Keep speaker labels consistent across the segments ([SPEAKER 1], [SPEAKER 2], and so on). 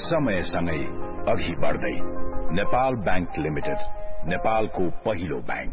[SPEAKER 1] समयसँगै अघि बढ्दै नेपाल बैंक लिमिटेड, नेपालको पहिलो बैंक।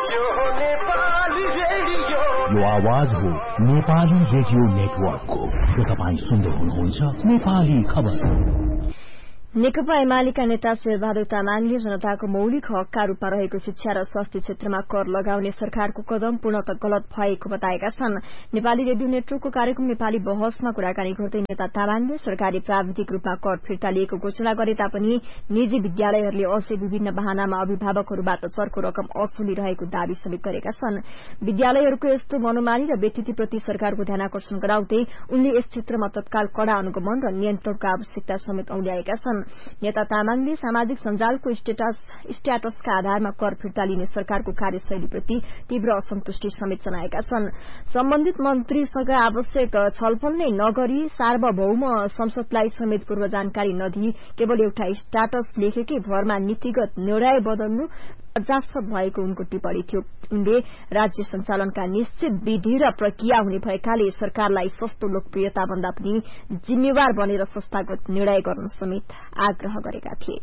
[SPEAKER 2] यो आवाज हो नेपाली रेडियो नेटवर्कको। तपाई सुन्दै हुनुहुन्छ नेपाली खबर।
[SPEAKER 3] नेकपा एमालेका नेता शेरबहादुर तामाङले जनताको मौलिक हकका रूपमा रहेको शिक्षा र स्वास्थ्य क्षेत्रमा कर लगाउने सरकारको कदम पूर्णतः गलत भएको बताएका छन्। नेपाली रेडियो नेटवर्कको कार्यक्रम नेपाली बहसमा कुराकानी गर्दै नेता तामाङले सरकारले प्राविधिक रूपमा कर फिर्ता लिएको घोषणा गरे तापनि निजी विद्यालयहरूले अझै विभिन्न बहानामा अभिभावकहरूबाट चर्को रकम असुलिरहेको दावी समेत गरेका छन्। विद्यालयहरूको यस्तो मनोमानी र व्यतिथिप्रति सरकारको ध्यानाकर्षण गराउँदै उनले यस क्षेत्रमा तत्काल कड़ा अनुगमन र नियन्त्रणको आवश्यकता समेत औल्याएका छन्। नेता तामाङले सामाजिक सञ्जालको स्ट्याटसका आधारमा कर फिर्ता लिने सरकारको कार्यशैलीप्रति तीव्र असन्तुष्टि समेत जनाएका छन्। सम्बन्धित मन्त्रीसँग आवश्यक छलफल नै नगरी सार्वभौम संसदलाई समेत पूर्व जानकारी नदिई केवल एउटा स्ट्याटस लेखेकै भरमा नीतिगत निर्णय बदल्नु लज्जास्पद भएको उनको टिप्पणी थियो। उनले राज्य सञ्चालनका निश्चित विधि र प्रक्रिया हुने भएकाले सरकारलाई सस्तो लोकप्रियता भन्दा पनि जिम्मेवार बनेर संस्थागत निर्णय गर्न समेत आग्रह गरेका थिए।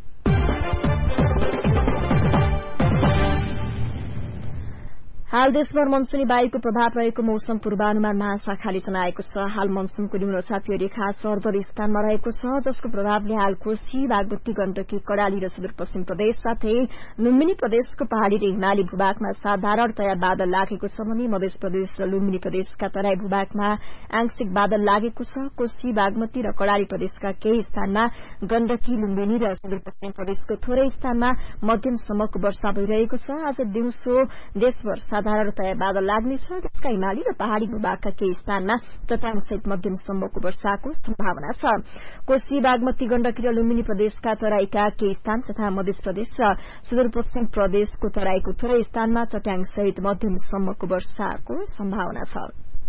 [SPEAKER 3] हाल देशभर मनसुनी वायुको प्रभाव रहेको मौसम पूर्वानुमान महाशाखाले जनाएको छ। हाल मनसुनको निम्नचापीय रेखा सरदर स्थानमा रहेको छ, जसको प्रभावले हाल कोशी, बागमती, गण्डकी, कर्णाली र सुदूरपश्चिम प्रदेश साथै लुम्बिनी प्रदेशको पहाड़ी र हिमाली भूभागमा साधारणतया बादल लागेको छ भने मध्य प्रदेश र लुम्बिनी प्रदेशका तराई भूभागमा आंशिक बादल लागेको छ। कोशी, बागमती र कर्णाली प्रदेशका केही स्थानमा, गण्डकी, लुम्बिनी र सुदूरपश्चिम प्रदेशको थोरै स्थानमा मध्यमसम्मको वर्षा भइरहेको छ। आज दिउँसो देशभर साधारणतया बादल लाग्नेछ, जसका हिमाली र पहाड़ी भूभागका केही स्थानमा चट्टानसहित मध्यमसम्मको वर्षाको सम्भावना छ। कोशी, बागमती, गण्डकी र लुम्बिनी प्रदेशका तराईका केही स्थान तथा मध्य प्रदेश र सुदूरपश्चिम प्रदेशको तराईको थोरै स्थानमा चट्याङसहित मध्यमसम्मको वर्षाको सम्भावना छ।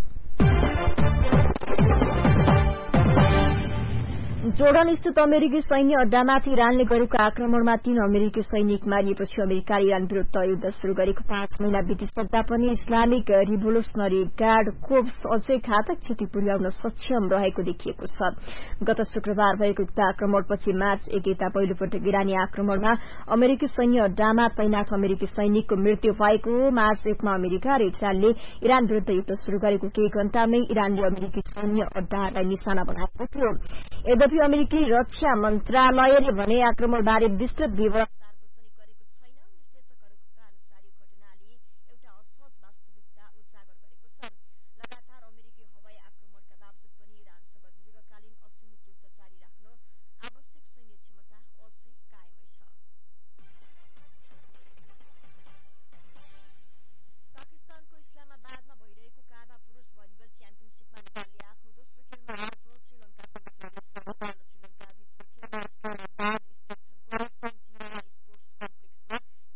[SPEAKER 3] जोर्डन स्थित अमेरिकी सैन्य अड्डामाथि इरानले गरेको आक्रमणमा 3 अमेरिकी सैनिक मारिएपछि अमेरिकाले इरान विरूद्ध युद्ध शुरू गरेको 5 महिना बितिसक्दा पनि इस्लामिक रिभोल्युसनरी गार्ड कोर्प्स अझै घातक क्षति पुर्याउन सक्षम रहेको देखिएको छ। गत शुक्रबार भएको उक्त आक्रमणपछि मार्च 1 गते पहिलोपटक इरानी आक्रमणमा अमेरिकी सैन्य अड्डामा तैनात अमेरिकी सैनिकको मृत्यु भएको। मार्च 1 मा अमेरिका र इजरायलले इरान विरूद्ध युद्ध शुरू गरेको केही घण्टामै इरानले अमेरिकी सैन्य अड्डालाई निशाना बनाएको थियो। यद्यपि अमेरिकी रक्षा मन्त्रालयले भने आक्रमणबारे विस्तृत विवरण सार्वजनिक गरेको छैन। विश्लेषकहरूका अनुसार यो घटनाले एउटा असहज वास्तविकता उजागर गरेको छ। लगातार अमेरिकी हवाई आक्रमणका बावजुद पनि इरानसँग दीर्घकालीन असीमित युद्ध जारी राख्न आवश्यक सैन्य क्षमता अझै कायमै छ। पाकिस्तानको इस्लामाबादमा भइरहेको काबा पुरूष भलिबल च्याम्पियनशीपमा नेपालले आफ्नो दोस्रो खेलमा आज श्रीलंकासँग खेल्नेछ। नेपाल र श्रीलंका बीचको खेलमा इस्लामाबाद स्थित गोरसन जिया स्पोर्ट्स कम्प्लेक्समा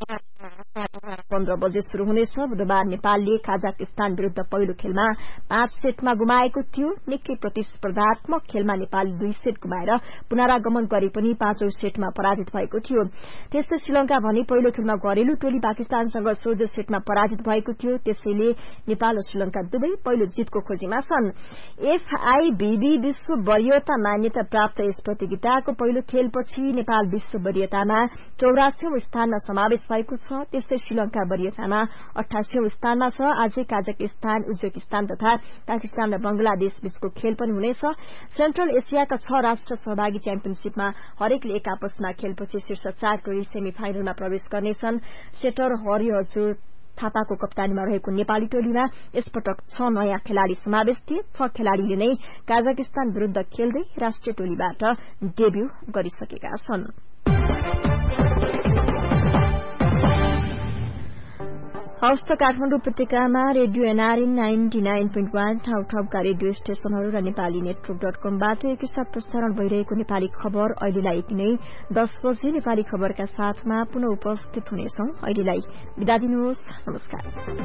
[SPEAKER 3] 15 बजे शुरू हुनेछ। बुधबार नेपालले काजाकिस्तान विरूद्ध पहिलो खेलमा 5 सेटमा गुमाएको थियो। निकै प्रतिस्पर्धात्मक खेलमा नेपालले 2 सेट गुमाएर पुनरागमन गरे पनि 5औं सेटमा पराजित भएको थियो। त्यस्तै श्रीलंका भने पहिलो खेलमा घरेलु टोली पाकिस्तानसँग 16 सेटमा पराजित भएको थियो। त्यसैले नेपाल र श्रीलंका दुवै पहिलो जितको खोजीमा छन्। एफआईबीबी विश्व वरीयता मान्यता प्राप्त यस प्रतियोगिताको पहिलो खेलपछि नेपाल विश्व वरीयतामा 84औं स्थानमा समावेश भएको छ। त्यस्तै श्रीलंका वरीयतामा 88औं स्थानमा छ। आजै काजाकिस्तान, उज्बेकिस्तान तथा पाकिस्तान र बंगलादेश बीचको खेल पनि हुनेछ। सेन्ट्रल एसियाका 6 राष्ट्र सहभागी च्याम्पियनशीपमा हरेकले एक आपसमा खेलपछि शीर्ष 4 टोली सेमी फाइनलमा प्रवेश गर्नेछन्। सेटर हरिहजुर थापाको कप्तानीमा रहेको नेपाली टोलीमा यसपटक 6 नयाँ खेलाड़ी समावेश थिए। 6 खेलाड़ीले नै काजाकिस्तान विरूद्ध खेल्दै राष्ट्रिय टोलीबाट डेब्यू गरिसकेका छन्। हस्त काठमाडौँ उपत्यकामा रेडियो एनआरएन 99.1 ठाउँ-ठाउँका रेडियो स्टेशनहरू र नेपाली नेटवर्क.कमबाट एकैसाथ प्रसारण भइरहेको नेपाली खबर अहिलेलाई यति नै। 10 बजे नेपाली खबरका साथमा पुनः उपस्थित हुनेछौं। अहिलेलाई बिदा दिनुहोस्। नमस्कार।